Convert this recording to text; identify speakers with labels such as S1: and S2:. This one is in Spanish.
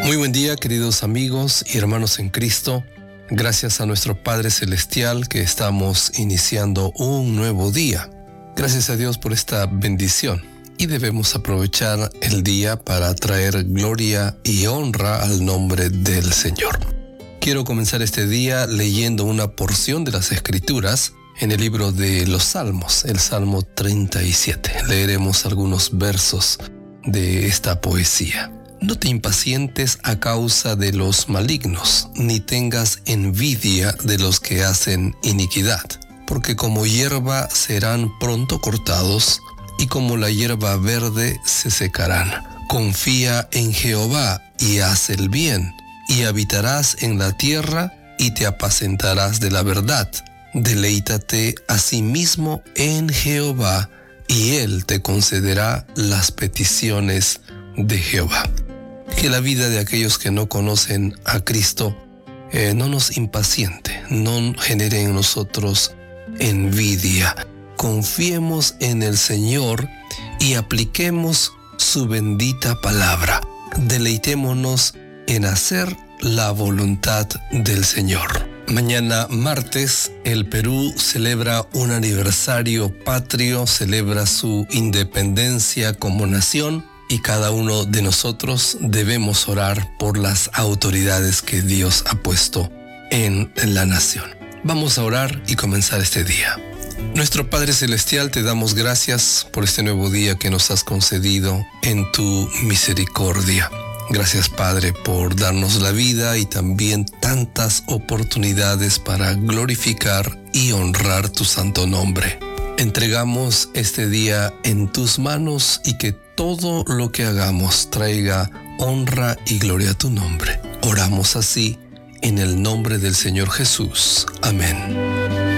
S1: Muy buen día, queridos amigos y hermanos en Cristo. Gracias a nuestro Padre Celestial que estamos iniciando un nuevo día. Gracias a Dios por esta bendición. Y debemos aprovechar el día para traer gloria y honra al nombre del Señor. Quiero comenzar este día leyendo una porción de las Escrituras en el libro de los Salmos, el Salmo 37. Leeremos algunos versos de esta poesía. No te impacientes a causa de los malignos, ni tengas envidia de los que hacen iniquidad, porque como hierba serán pronto cortados, y como la hierba verde se secarán. Confía en Jehová y haz el bien, y habitarás en la tierra y te apacentarás de la verdad. Deleítate asimismo en Jehová, y Él te concederá las peticiones de Jehová. Que la vida de aquellos que no conocen a Cristo no nos impaciente, no genere en nosotros envidia. Confiemos en el Señor y apliquemos su bendita palabra. Deleitémonos en hacer la voluntad del Señor. Mañana martes, el Perú celebra un aniversario patrio, celebra su independencia como nación. Y cada uno de nosotros debemos orar por las autoridades que Dios ha puesto en la nación. Vamos a orar y comenzar este día. Nuestro Padre Celestial, te damos gracias por este nuevo día que nos has concedido en tu misericordia. Gracias, Padre, por darnos la vida y también tantas oportunidades para glorificar y honrar tu santo nombre. Entregamos este día en tus manos y que todo lo que hagamos traiga honra y gloria a tu nombre. Oramos así en el nombre del Señor Jesús. Amén.